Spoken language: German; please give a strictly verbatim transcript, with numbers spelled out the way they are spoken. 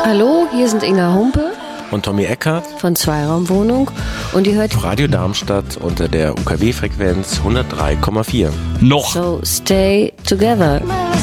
Hallo, hier sind Inga Humpe und Tommy Eckert von Zweiraumwohnung und ihr hört Radio Darmstadt unter der U K W-Frequenz hundertdrei Komma vier. Noch. So Stay Together.